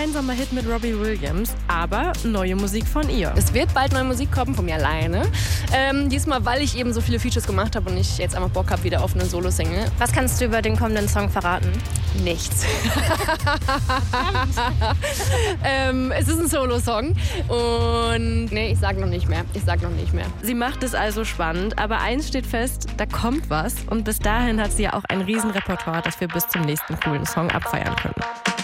gemeinsamer Hit mit Robbie Williams, aber neue Musik von ihr. Es wird bald neue Musik kommen von mir alleine. Diesmal, weil ich eben so viele Features gemacht habe und ich jetzt einfach Bock habe wieder auf eine Solo-Single. Was kannst du über den kommenden Song verraten? Nichts. Es ist ein Solo-Song und nee, ich sag noch nicht mehr. Sie macht es also spannend, aber eins steht fest, da kommt was und bis dahin hat sie ja auch ein Riesenrepertoire, das wir bis zum nächsten coolen Song abfeiern können.